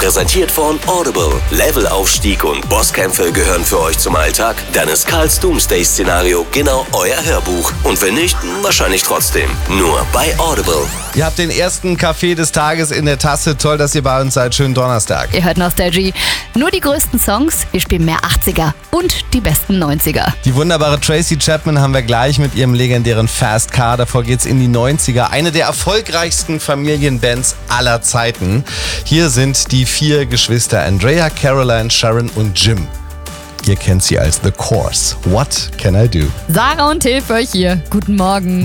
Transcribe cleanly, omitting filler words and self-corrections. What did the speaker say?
Präsentiert von Audible. Levelaufstieg und Bosskämpfe gehören für euch zum Alltag? Dann ist Karls Doomsday-Szenario genau euer Hörbuch. Und wenn nicht, wahrscheinlich trotzdem. Nur bei Audible. Ihr habt den ersten Kaffee des Tages in der Tasse. Toll, dass ihr bei uns seid. Schönen Donnerstag. Ihr hört Nostalgie. Nur die größten Songs, wir spielen mehr 80er und die besten 90er. Die wunderbare Tracy Chapman haben wir gleich mit ihrem legendären Fast Car. Davor geht's in die 90er. Eine der erfolgreichsten Familienbands aller Zeiten. Hier sind die 4 Geschwister Andrea, Caroline, Sharon und Jim. Ihr kennt sie als The Course. What can I do? Sarah und Till für euch hier. Guten Morgen.